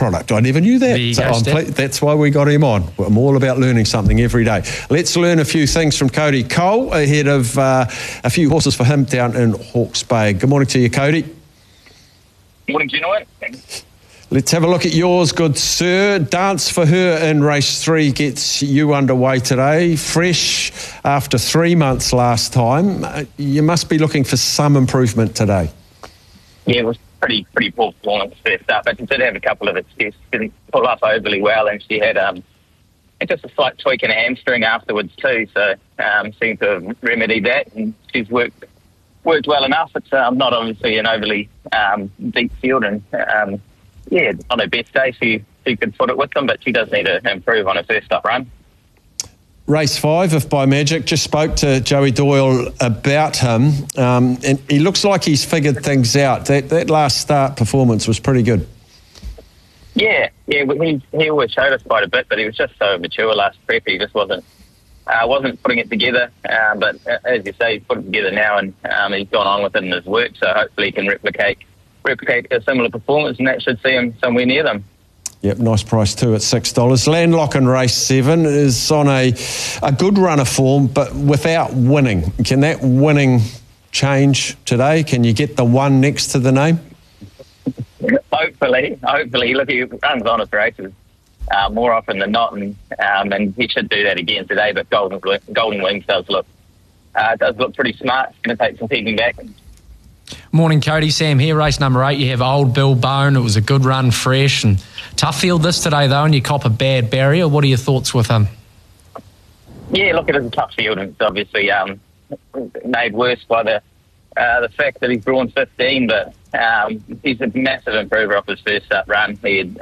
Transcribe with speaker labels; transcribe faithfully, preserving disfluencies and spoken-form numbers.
Speaker 1: product. I never knew that. So
Speaker 2: go,
Speaker 1: I'm ple- that's why we got him on. I'm all about learning something every day. Let's learn a few things from Cody Cole ahead of uh, a few horses for him down in Hawke's Bay. Good morning to you, Cody.
Speaker 3: Morning, Ginoid.
Speaker 1: Let's have a look at yours, good sir. Dance for Her in race three gets you underway today. Fresh after three months last time. You must be looking for some improvement today.
Speaker 3: Yeah, it was pretty pretty poor performance first up, but she did have a couple of excuses. Didn't pull up overly well, and she had um just a slight tweak in her hamstring afterwards too. So um, seemed to have remedied that, and she's worked worked well enough. It's um, not obviously an overly um, deep field, and um, yeah, on her best day she she could foot it with them, but she does need to improve on her first up run.
Speaker 1: Race five, If By Magic, just spoke to Joey Doyle about him, um, and he looks like he's figured things out. That that last start performance was pretty good.
Speaker 3: Yeah, yeah, well, he he always showed us quite a bit, but he was just so mature last prep. He just wasn't uh, wasn't putting it together. Uh, but uh, as you say, he's put it together now, and um, he's gone on with it in his work. So hopefully he can replicate replicate a similar performance, and that should see him somewhere near them.
Speaker 1: Yep, nice price too at six dollars. Landlock in race seven is on a a good run of form, but without winning. Can that winning change today? Can you get the one next to the name?
Speaker 3: Hopefully, hopefully. Look, he runs honest races uh, more often than not, and um, and he should do that again today. But Golden Golden Wings does look uh, does look pretty smart. It's going to take some peeking back.
Speaker 2: Morning, Cody. Sam here. Race number eight. You have Old Bill Bone. It was a good run, fresh and tough field this today though, and you cop a bad barrier. What are your thoughts with him?
Speaker 3: Yeah, look, it is a tough field, and it's obviously um, made worse by the uh, the fact that he's drawn fifteen, but. Um, he's a massive improver off his first up run. He had